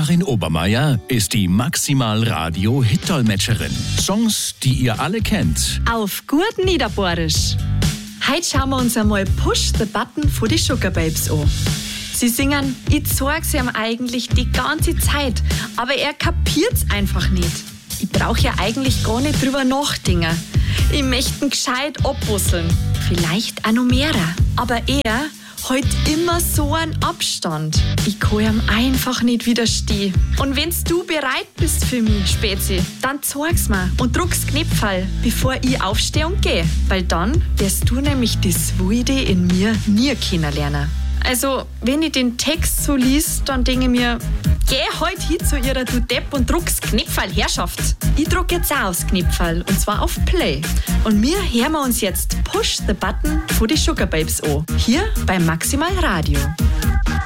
Karin Obermeier ist die Maximal Radio Hit-Dolmetscherin. Songs, die ihr alle kennt. Auf gut Niederbohrisch. Heute schauen wir uns einmal Push the Button von die Sugar Babes an. Sie singen, ich zeig's ihm eigentlich die ganze Zeit, aber er kapiert's einfach nicht. Ich brauch ja eigentlich gar nicht drüber nachdenken. Ich möchte ihn gescheit abbusseln. Vielleicht auch noch mehr. Aber er halt immer so einen Abstand. Ich kann ihm einfach nicht widerstehen. Und wenn's du bereit bist für mich, Spezi, dann zeig's mir und druck's Knöpferl, bevor ich aufstehe und gehe. Weil dann wirst du nämlich das Wilde in mir nie kennenlernen. Also, wenn ich den Text so lies, dann denke ich mir, geh heute hin zu ihrer Du Depp und druck's Knöpferl, Herrschaft. Ich druck jetzt auch aufs Knöpferl, und zwar auf Play. Und wir hören uns jetzt Push the Button von die Sugar Babes an. Hier beim Maximal Radio.